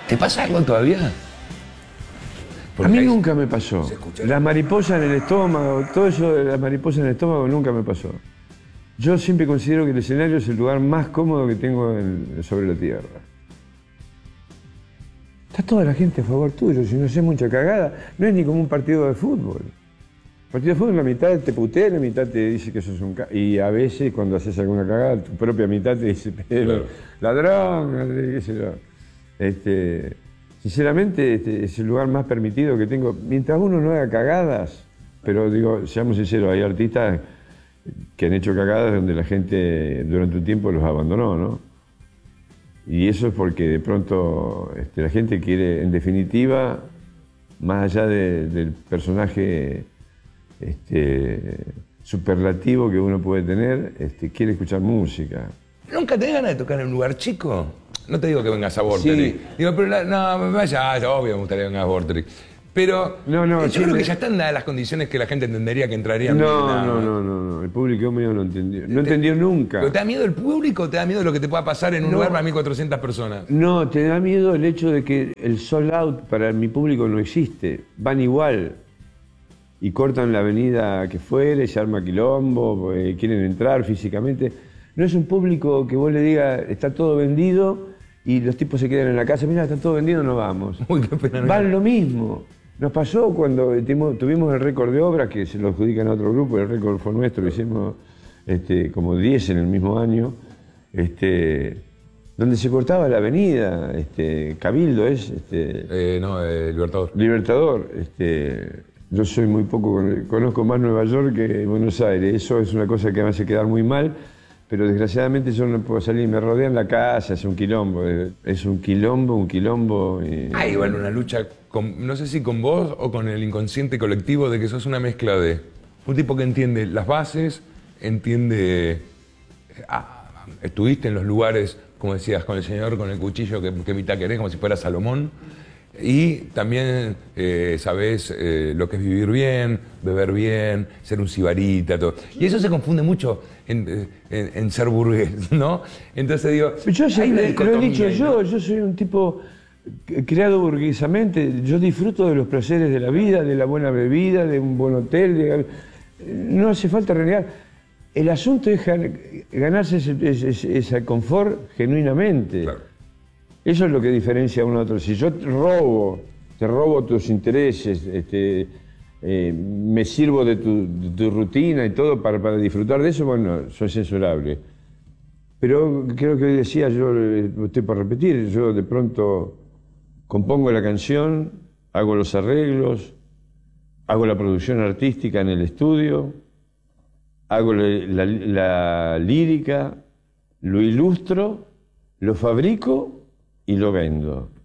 ¿Te pasa algo todavía? A mí nunca me pasó. Las mariposas en el estómago, todo eso de las mariposas en el estómago nunca me pasó. Yo siempre considero que el escenario es el lugar más cómodo que tengo sobre la tierra. Está toda la gente a favor tuyo, si no haces mucha cagada, no es ni como un partido de fútbol. El partido de fútbol la mitad te putea, la mitad te dice que sos un y a veces cuando haces alguna cagada, tu propia mitad te dice, pero, ladrón, qué sé yo. Sinceramente, es el lugar más permitido que tengo. Mientras uno no haga cagadas, pero digo, seamos sinceros, hay artistas que han hecho cagadas donde la gente durante un tiempo los abandonó, ¿no? Y eso es porque de pronto la gente quiere, en definitiva, más allá del personaje superlativo que uno puede tener, quiere escuchar música. ¿Nunca tenés ganas de tocar en un lugar chico? No te digo que vengas a Vorterix. Sí. Digo, pero no, vaya, obvio me gustaría que vengas a Vorterix. Pero yo creo que ya están dadas las condiciones que la gente entendería que entrarían. No, el público mío no entendió. No entendió nunca. ¿Pero te da miedo el público o te da miedo lo que te pueda pasar en un lugar para 1.400 personas? No, te da miedo el hecho de que el sold out para mi público no existe. Van igual. Y cortan la avenida que fuere, se arma quilombo, quieren entrar físicamente. No es un público que vos le digas, está todo vendido y los tipos se quedan en la casa, mira, está todo vendido, no vamos. Uy, qué pena. Van lo mismo. Nos pasó cuando tuvimos el récord de obras, que se lo adjudican a otro grupo, el récord fue nuestro, lo hicimos como 10 en el mismo año, donde se cortaba la avenida, Cabildo es... Libertador. Libertador. Yo soy muy poco, conozco más Nueva York que Buenos Aires, eso es una cosa que me hace quedar muy mal, pero desgraciadamente yo no puedo salir, me rodean la casa, es un quilombo. Hay igual una lucha, no sé si con vos o con el inconsciente colectivo, de que sos una mezcla de un tipo que entiende las bases, entiende... estuviste en los lugares, como decías, con el señor con el cuchillo que mitad querés, como si fuera Salomón. Y también sabés lo que es vivir bien, beber bien, ser un sibarita, todo. Y eso se confunde mucho en ser burgués, ¿no? Entonces digo... Yo siempre lo he dicho, yo soy un tipo criado burguesamente, yo disfruto de los placeres de la vida, de la buena bebida, de un buen hotel, no hace falta renegar. El asunto es ganarse ese confort genuinamente. Claro. Eso es lo que diferencia a uno de otro. Si yo te robo tus intereses, me sirvo de tu rutina y todo para disfrutar de eso, bueno, soy censurable. Pero creo que hoy decía, yo estoy por repetir, yo de pronto compongo la canción, hago los arreglos, hago la producción artística en el estudio, hago la lírica, lo ilustro, lo fabrico y lo vendo.